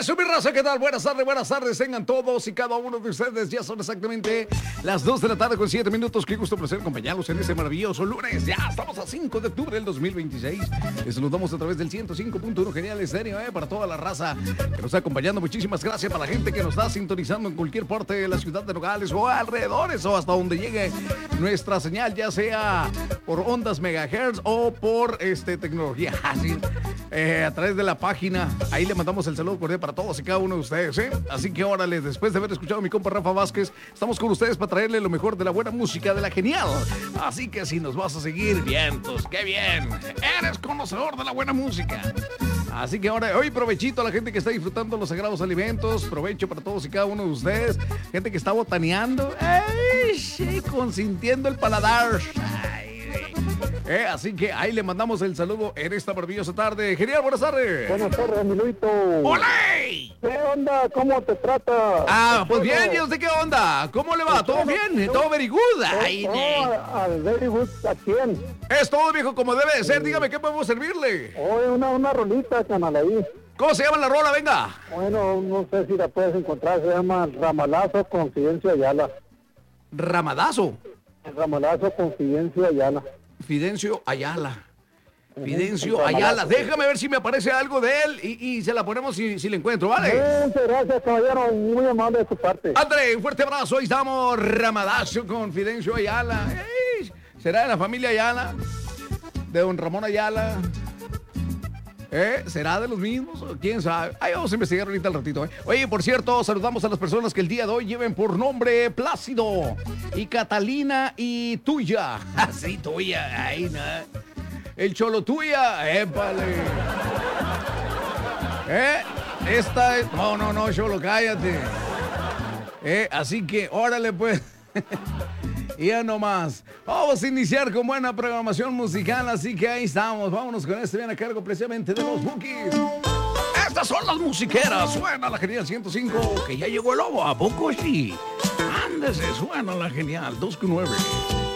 Eso, mi raza, ¿qué tal? Buenas tardes, tengan todos y cada uno de ustedes. Ya son exactamente las 2 de la tarde con 7 minutos. Qué gusto placer acompañarlos en este maravilloso lunes. Ya estamos a 5 de octubre del 2026. Les saludamos a través del 105.1 Genial Estéreo, para toda la raza que nos está acompañando. Muchísimas gracias para la gente que nos está sintonizando en cualquier parte de la ciudad de Nogales o alrededores o hasta donde llegue nuestra señal, ya sea por ondas megahertz o por tecnología así, a través de la página. Ahí le mandamos el saludo cordial para todos y cada uno de ustedes, Así que órale, después de haber escuchado a mi compa Rafa Vázquez, estamos con ustedes para traerle lo mejor de la buena música, de la genial. Así que si nos vas a seguir, bien, pues qué bien, eres conocedor de la buena música. Así que ahora, hoy provechito a la gente que está disfrutando los sagrados alimentos, provecho para todos y cada uno de ustedes, gente que está botaneando, consintiendo el paladar. Así que ahí le mandamos el saludo en esta maravillosa tarde. Genial, buenas tardes. Buenas tardes, mi Luito. ¡Olé! ¿Qué onda? ¿Cómo te trata? Pues bien, ¿y usted qué onda? ¿Cómo le va? ¿Todo bien? ¿Todo very good? Al very good, ¿a quién? Es todo, viejo, como debe de ser. Dígame, ¿qué podemos servirle? Oye, una rolita, canal ahí. ¿Cómo se llama la rola? Venga. Bueno, no sé si la puedes encontrar. Se llama Ramalazo con Fidencio Ayala. ¿Ramadazo? Ramalazo con Fidencio Ayala. Fidencio Ayala. Fidencio Ayala. Déjame ver si me aparece algo de él y se la ponemos si le encuentro, ¿vale? Muchas gracias, caballero. Muy amable de tu parte. André, un fuerte abrazo. Ahí estamos. Ramadazo con Fidencio Ayala. ¿Será de la familia Ayala? ¿De don Ramón Ayala? ¿Será de los mismos? ¿Quién sabe? Ahí vamos a investigar ahorita al ratito, Oye, por cierto, saludamos a las personas que el día de hoy lleven por nombre Plácido y Catalina y Tuya. Así, Tuya. Ahí, ¿no? El Cholo Tuya. Épale. Esta es... No, Cholo, cállate. Así que, órale, pues. Ya nomás. Vamos a iniciar con buena programación musical, así que ahí estamos. Vámonos con este bien a cargo precisamente de los Bookies. Estas son las musiqueras. Suena la Genial 105, que ya llegó el lobo. ¿A poco sí? Ándese, suena la Genial 2.9.